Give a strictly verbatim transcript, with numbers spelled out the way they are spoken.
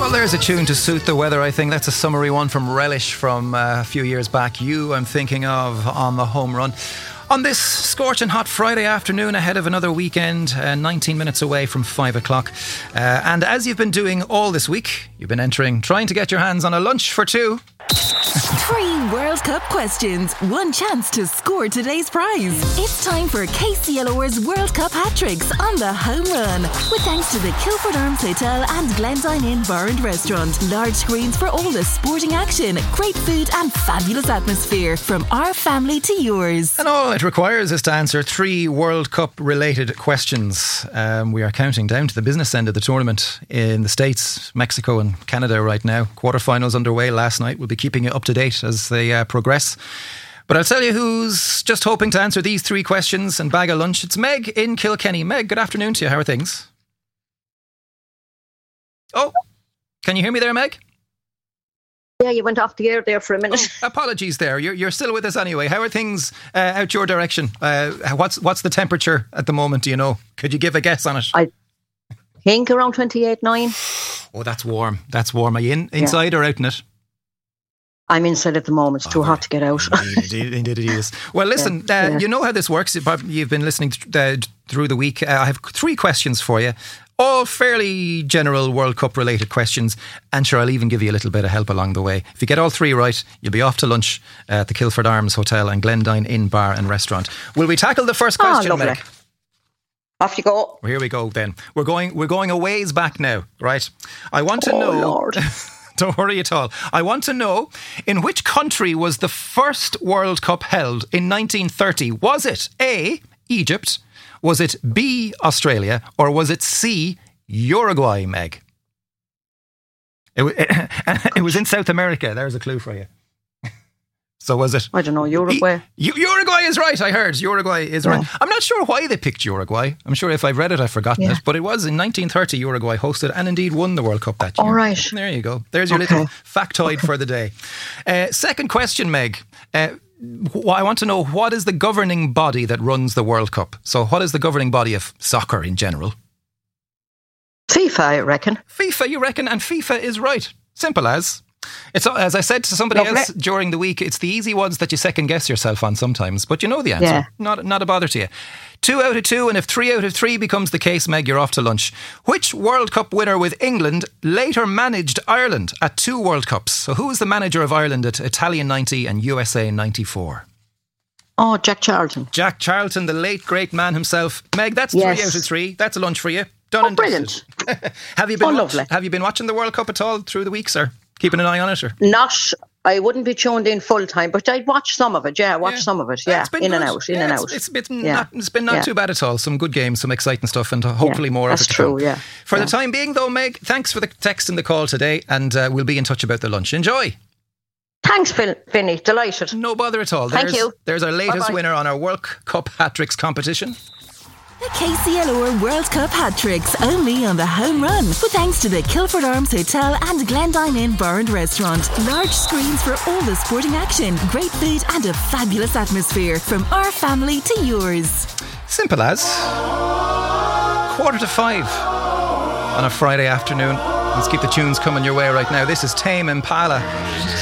Well, there's a tune to suit the weather, I think. That's a summery one from Relish from uh, a few years back. You, I'm thinking of on the home run. On this scorching hot Friday afternoon ahead of another weekend, uh, nineteen minutes away from five o'clock. Uh, and as you've been doing all this week, you've been entering, trying to get your hands on a lunch for two. Three World Cup questions, one chance to score today's prize. It's time for K C L R's World Cup hat-tricks on the home run. With thanks to the Kilford Arms Hotel and Glendine Inn Bar and Restaurant. Large screens for all the sporting action, great food and fabulous atmosphere. From our family to yours. And all it requires is to answer three World Cup related questions. Um, we are counting down to the business end of the tournament in the States, Mexico and Canada right now. Quarterfinals underway last night. We'll be keeping you up to date as they uh, progress. But I'll tell you who's just hoping to answer these three questions and bag a lunch. It's Meg in Kilkenny. Meg, good afternoon to you. How are things? Oh, can you hear me there, Meg? Yeah, you went off the air there for a minute. Oh, apologies there. You're, you're still with us anyway. How are things uh, out your direction? Uh, what's what's the temperature at the moment, do you know? Could you give a guess on it? I think around twenty-eight nine. Oh, that's warm. That's warm. Are you in, inside yeah. or out in it? I'm inside at the moment. It's too oh, hot to get out. Indeed, indeed it is. Well, listen, yeah, uh, yeah. you know how this works. You've been listening th- uh, through the week. Uh, I have three questions for you. All fairly general World Cup related questions. And sure, I'll even give you a little bit of help along the way. If you get all three right, you'll be off to lunch at the Kilford Arms Hotel and Glendine Inn Bar and Restaurant. Will we tackle the first question, oh, lovely. Meg? Off you go. Well, here we go then. We're going we're going a ways back now, right? I want to oh, know... Lord. Don't worry at all. I want to know, in which country was the first World Cup held in nineteen thirty? Was it A, Egypt? Was it B, Australia? Or was it C, Uruguay, Meg? It, it, it was in South America. There's a clue for you. So was it? I don't know, Uruguay. E- Uruguay is right, I heard. Uruguay is yeah. right. I'm not sure why they picked Uruguay. I'm sure if I've read it, I've forgotten yeah. it. But it was in nineteen thirty, Uruguay hosted and indeed won the World Cup that year. All right. There you go. There's your okay. little factoid okay. for the day. Uh, second question, Meg. Uh, I want to know, what is the governing body that runs the World Cup? So what is the governing body of soccer in general? FIFA, I reckon. FIFA, you reckon? And FIFA is right. Simple as... It's as I said to somebody Lovely. else during the week, it's the easy ones that you second guess yourself on sometimes, but you know the answer. Yeah. Not not a bother to you. Two out of two, and if three out of three becomes the case, Meg, you're off to lunch. Which World Cup winner with England later managed Ireland at two World Cups? So who was the manager of Ireland at Italian ninety and U S A ninety-four? Oh, Jack Charlton. Jack Charlton, the late great man himself. Meg, that's yes. three out of three. That's a lunch for you. Done oh, and brilliant. have you been oh, watch- lovely. Have you been watching the World Cup at all through the week, sir? Keeping an eye on it? Or? Not, I wouldn't be tuned in full time, but I'd watch some of it. Yeah, watch yeah. some of it. Yeah, in good. and out, in yeah, and it's, out. It's, it's been yeah. not, it's been not yeah. too bad at all. Some good games, some exciting stuff, and hopefully yeah. more That's of it to true, come. yeah. For yeah. the time being, though, Meg, thanks for the text and the call today, and uh, we'll be in touch about the lunch. Enjoy. Thanks, Phil, Vinny. Delighted. No bother at all. Thank there's, you. There's our latest Bye-bye. winner on our World Cup hat-tricks competition. The K C L R World Cup hat-tricks only on the home run. With thanks to the Kilford Arms Hotel and Glendine Inn Bar and Restaurant. Large screens for all the sporting action, great food and a fabulous atmosphere. From our family to yours. Simple as quarter to five on a Friday afternoon. Let's keep the tunes coming your way right now. This is Tame Impala.